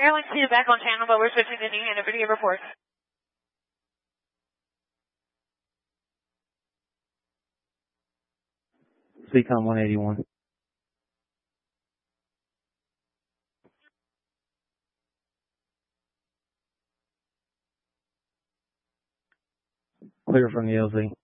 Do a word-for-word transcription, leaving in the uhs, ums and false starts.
Airline seated back on channel, but we're switching to new and a video report. C COM one eighty-one. Clear from the L Z.